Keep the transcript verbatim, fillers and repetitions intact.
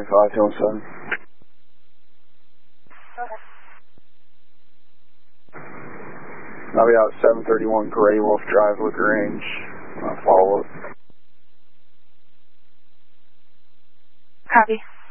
twenty-five, two one seven. I'll be out seven thirty-one Gray Wolf Drive, Looker Range. Uh, follow up. Copy.